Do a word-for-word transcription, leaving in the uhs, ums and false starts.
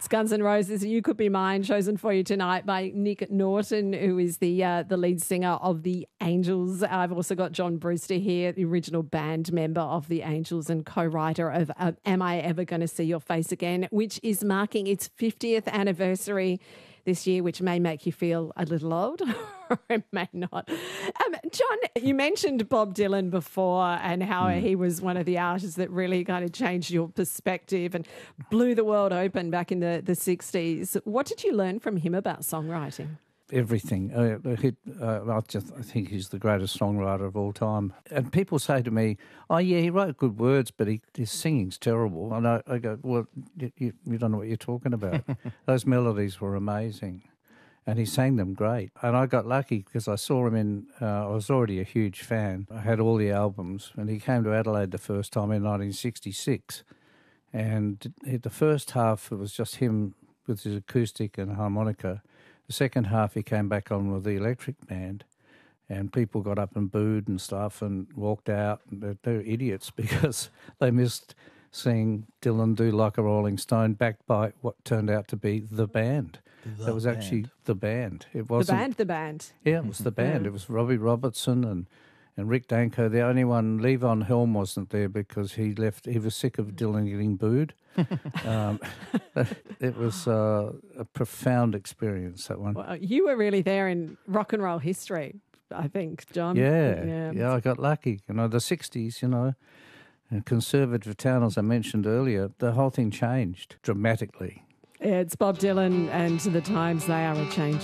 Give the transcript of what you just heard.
It's Guns N' Roses, You Could Be Mine, chosen for you tonight by Nick Norton, who is the uh, the lead singer of the Angels. I've also got John Brewster here, the original band member of the Angels and co-writer of uh, Am I Ever Gonna See Your Face Again, which is marking its fiftieth anniversary this year, which may make you feel a little old or it may not. Um, John, you mentioned Bob Dylan before and how mm. he was one of the artists that really kind of changed your perspective and blew the world open back in the, the sixties. What did you learn from him about songwriting? Everything. Uh, he, uh, I just I think he's the greatest songwriter of all time. And people say to me, "Oh yeah, he wrote good words, but he, his singing's terrible." And I, I go, "Well, you, you don't know what you're talking about. Those melodies were amazing, and he sang them great." And I got lucky because I saw him in. Uh, I was already a huge fan. I had all the albums, and he came to Adelaide the first time in nineteen sixty-six. And the first half it was just him with his acoustic and harmonica. The second half he came back on with the electric band, and people got up and booed and stuff and walked out. They're, they're idiots because they missed seeing Dylan do Like a Rolling Stone backed by what turned out to be the band. The that was band. actually the band. It wasn't The band, the band. Yeah, it was the band. Yeah. It was Robbie Robertson and And Rick Danko. The only one, Levon Helm, wasn't there because he left. He was sick of Dylan getting booed. um, it was uh, a profound experience, that one. Well, you were really there in rock and roll history, I think, John. Yeah, yeah, yeah, I got lucky. You know, the sixties, you know, and conservative town, as I mentioned earlier, the whole thing changed dramatically. Yeah, it's Bob Dylan and The Times, They Are A-Changin'.